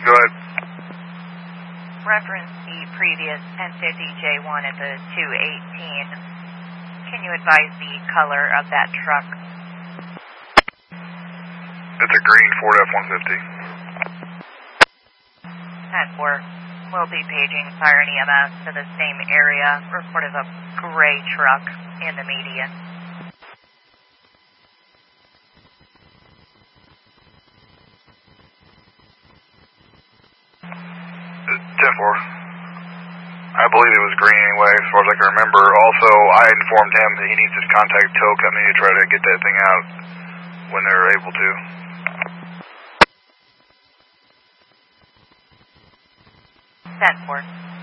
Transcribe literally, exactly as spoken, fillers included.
Go ahead. Reference the previous ten fifty J one at the two eighteen. Can you advise the color of that truck? It's a green Ford F one fifty. ten four. We'll be paging fire and E M S to the same area. Report of a gray truck in the median. ten four. I believe it was green anyway, as far as I can remember. Also, I informed him that he needs to contact tow company to try to get that thing out when they're able to. ten four.